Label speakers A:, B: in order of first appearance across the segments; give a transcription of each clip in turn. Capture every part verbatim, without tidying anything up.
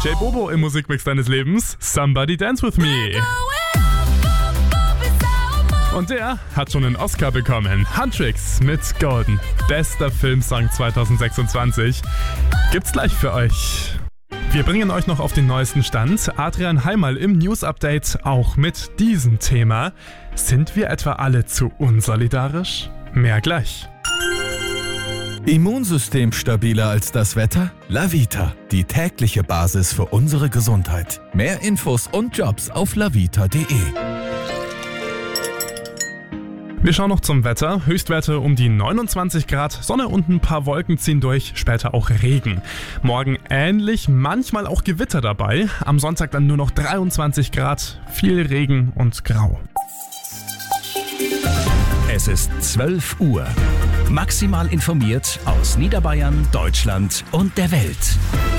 A: D J Bobo im Musikmix deines Lebens. Somebody Dance With Me. Und der hat schon einen Oscar bekommen. Huntrix mit Golden. Bester Filmsong zwanzig sechsundzwanzig. Gibt's gleich für euch. Wir bringen euch noch auf den neuesten Stand. Adrian Heimal im News-Update auch mit diesem Thema. Sind wir etwa alle zu unsolidarisch? Mehr gleich.
B: Immunsystem stabiler als das Wetter? Lavita, die tägliche Basis für unsere Gesundheit. Mehr Infos und Jobs auf lavita punkt de.
A: Wir schauen noch zum Wetter. Höchstwerte um die neunundzwanzig Grad, Sonne und ein paar Wolken ziehen durch, später auch Regen. Morgen ähnlich, manchmal auch Gewitter dabei. Am Sonntag dann nur noch dreiundzwanzig Grad, viel Regen und Grau.
C: Es ist zwölf Uhr. Maximal informiert aus Niederbayern, Deutschland und der Welt.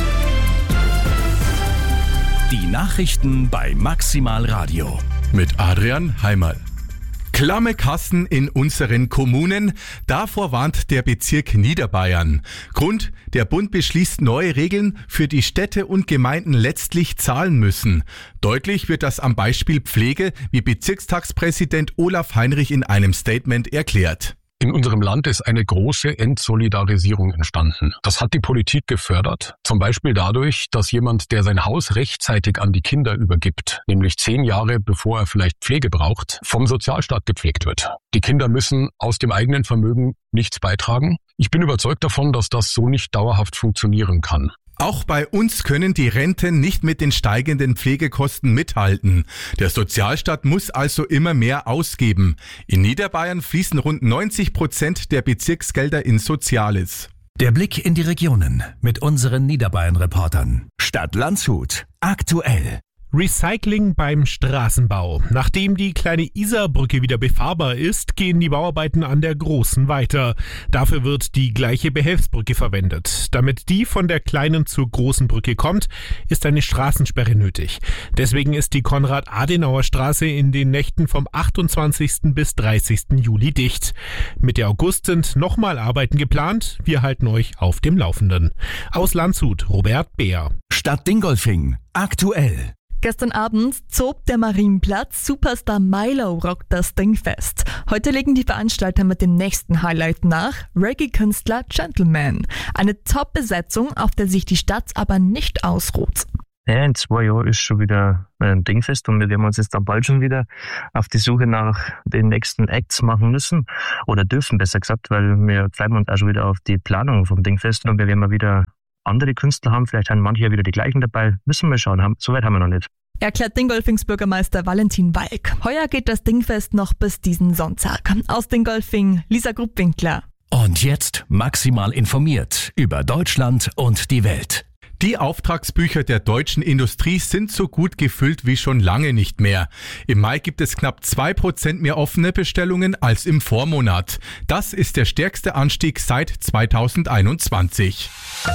C: Die Nachrichten bei Maximal Radio.
B: Mit Adrian Heimal. Klamme Kassen in unseren Kommunen, davor warnt der Bezirk Niederbayern. Grund, der Bund beschließt neue Regeln, für die Städte und Gemeinden letztlich zahlen müssen. Deutlich wird das am Beispiel Pflege, wie Bezirkstagspräsident Olaf Heinrich in einem Statement erklärt.
D: In unserem Land ist eine große Entsolidarisierung entstanden. Das hat die Politik gefördert, zum Beispiel dadurch, dass jemand, der sein Haus rechtzeitig an die Kinder übergibt, nämlich zehn Jahre bevor er vielleicht Pflege braucht, vom Sozialstaat gepflegt wird. Die Kinder müssen aus dem eigenen Vermögen nichts beitragen. Ich bin überzeugt davon, dass das so nicht dauerhaft funktionieren kann.
B: Auch bei uns können die Renten nicht mit den steigenden Pflegekosten mithalten. Der Sozialstaat muss also immer mehr ausgeben. In Niederbayern fließen rund neunzig Prozent der Bezirksgelder in Soziales.
C: Der Blick in die Regionen mit unseren Niederbayern-Reportern. Stadt Landshut. Aktuell.
E: Recycling beim Straßenbau. Nachdem die kleine Isarbrücke wieder befahrbar ist, gehen die Bauarbeiten an der großen weiter. Dafür wird die gleiche Behelfsbrücke verwendet. Damit die von der kleinen zur großen Brücke kommt, ist eine Straßensperre nötig. Deswegen ist die Konrad-Adenauer-Straße in den Nächten vom achtundzwanzigsten bis dreißigsten Juli dicht. Mitte August sind nochmal Arbeiten geplant. Wir halten euch auf dem Laufenden. Aus Landshut, Robert Beer.
C: Stadt Dingolfing. Aktuell.
F: Gestern Abend zob der Marienplatz, Superstar Milo rockt das Dingfest. Heute legen die Veranstalter mit dem nächsten Highlight nach, Reggae-Künstler Gentleman. Eine Top-Besetzung, auf der sich die Stadt aber nicht ausruht.
G: Ja, in zwei Jahren ist schon wieder ein Dingfest und wir werden uns jetzt dann bald schon wieder auf die Suche nach den nächsten Acts machen müssen oder dürfen, besser gesagt, weil wir freuen uns auch schon wieder auf die Planung vom Dingfest und wir werden mal wieder andere Künstler haben, vielleicht haben manche ja wieder die gleichen dabei. Müssen wir schauen, haben, so weit haben wir noch nicht.
F: Erklärt Dingolfings Bürgermeister Valentin Walk. Heuer geht das Dingfest noch bis diesen Sonntag. Aus Dingolfing, Lisa Gruppwinkler.
C: Und jetzt maximal informiert über Deutschland und die Welt.
B: Die Auftragsbücher der deutschen Industrie sind so gut gefüllt wie schon lange nicht mehr. Im Mai gibt es knapp zwei Prozent mehr offene Bestellungen als im Vormonat. Das ist der stärkste Anstieg seit zweitausendeinundzwanzig.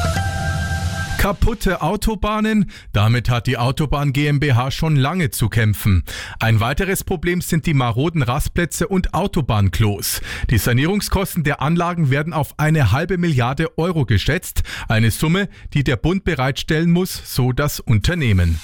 B: Kaputte Autobahnen? Damit hat die Autobahn GmbH schon lange zu kämpfen. Ein weiteres Problem sind die maroden Rastplätze und Autobahnklos. Die Sanierungskosten der Anlagen werden auf eine halbe Milliarde Euro geschätzt. Eine Summe, die der Bund bereitstellen muss, so das Unternehmen.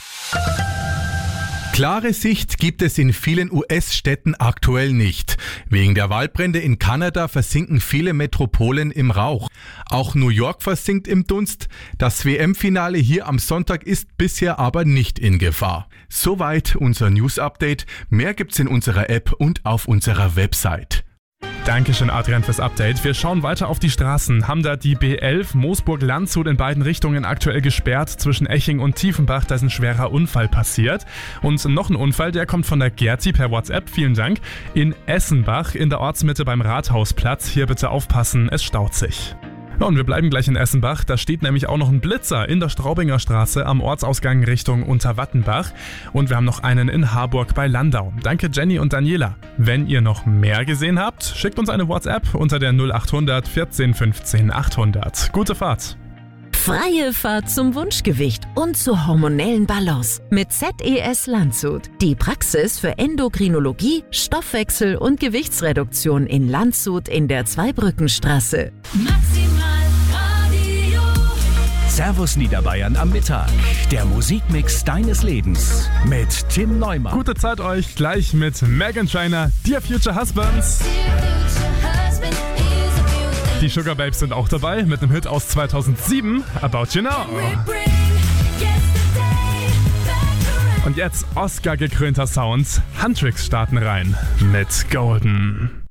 B: Klare Sicht gibt es in vielen U S-Städten aktuell nicht. Wegen der Waldbrände in Kanada versinken viele Metropolen im Rauch. Auch New York versinkt im Dunst. Das W M-Finale hier am Sonntag ist bisher aber nicht in Gefahr. Soweit unser News-Update. Mehr gibt's in unserer App und auf unserer Website.
A: Dankeschön, Adrian, fürs Update. Wir schauen weiter auf die Straßen. Haben da die B elf Moosburg-Landshut in beiden Richtungen aktuell gesperrt. Zwischen Eching und Tiefenbach, da ist ein schwerer Unfall passiert. Und noch ein Unfall, der kommt von der Gerzi per WhatsApp. Vielen Dank. In Essenbach, in der Ortsmitte beim Rathausplatz. Hier bitte aufpassen, es staut sich. Ja, und wir bleiben gleich in Essenbach. Da steht nämlich auch noch ein Blitzer in der Straubinger Straße am Ortsausgang Richtung Unterwattenbach. Und wir haben noch einen in Harburg bei Landau. Danke Jenny und Daniela. Wenn ihr noch mehr gesehen habt, schickt uns eine WhatsApp unter der null achthundert vierzehn fünfzehn achthundert. Gute Fahrt!
H: Freie Fahrt zum Wunschgewicht und zur hormonellen Balance mit Z E S Landshut. Die Praxis für Endokrinologie, Stoffwechsel und Gewichtsreduktion in Landshut in der Zweibrückenstraße.
I: Maximal Radio.
C: Servus Niederbayern am Mittag. Der Musikmix deines Lebens mit Tim Neumann.
A: Gute Zeit euch gleich mit Meghan Trainor, Dear Future Husbands. Die Sugar Babes sind auch dabei mit einem Hit aus zweitausendsieben, About You Now. Und jetzt Oscar-gekrönter Sound. Huntrix starten rein mit Golden.